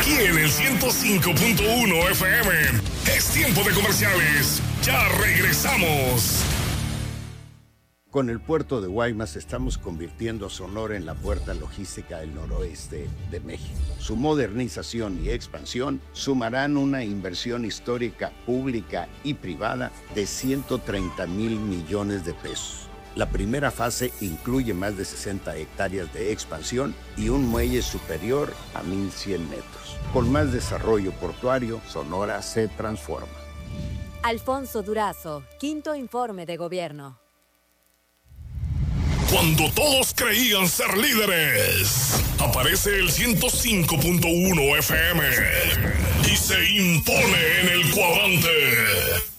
aquí en el 105.1 FM. Es tiempo de comerciales. Ya regresamos. Con el puerto de Guaymas estamos convirtiendo a Sonora en la puerta logística del noroeste de México. Su modernización y expansión sumarán una inversión histórica pública y privada de 130 mil millones de pesos. La primera fase incluye más de 60 hectáreas de expansión y un muelle superior a 1,100 metros. Con más desarrollo portuario, Sonora se transforma. Alfonso Durazo, quinto informe de gobierno. Cuando todos creían ser líderes, aparece el 105.1 FM y se impone en el cuadrante.